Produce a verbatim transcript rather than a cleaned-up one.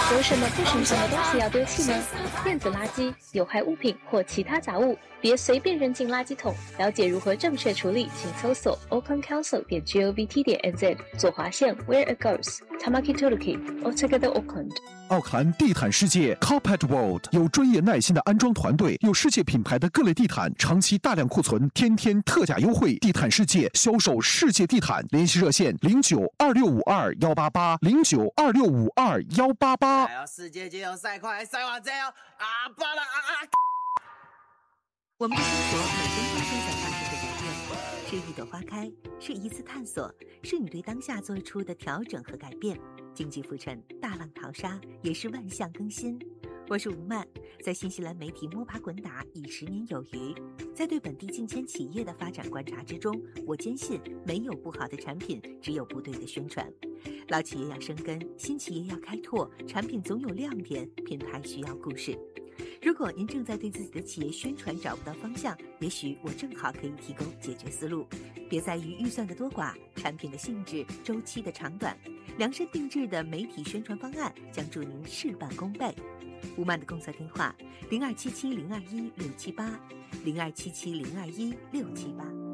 有什么不寻常的东西要丢弃吗？电子垃圾、有害物品或其他杂物，别随便扔进垃圾桶。了解如何正确处理，请搜索 auckland council 点 govt 点 nz 左滑线 Where it goes Tamaki Toluki Altogether Auckland。 奥克兰地毯世界 Carpet World 有专业耐心的安装团队，有世界品牌的各类地毯，长期大量库存，天天特价优惠。地毯世界销售世界地毯，联系热线零九二六五二幺八八零九二六五二幺八八。 世界就要赛快赛完这样啊巴拉啊啊！ 我们的生活每分钟都在发生着改变，是一朵花开，是一次探索，是你对当下做出的调整和改变。经济浮沉，大浪淘沙，也是万象更新。我是吴曼，在新西兰媒体摸爬滚打已十年有余，在对本地近千企业的发展观察之中，我坚信没有不好的产品，只有不对的宣传。老企业要生根，新企业要开拓，产品总有亮点，品牌需要故事。如果您正在对自己的企业宣传找不到方向，也许我正好可以提供解决思路。别在于预算的多寡，产品的性质、周期的长短，量身定制的媒体宣传方案将助您事半功倍。吴曼的工作电话：零二七七零二一六七八，零二七七零二一六七八。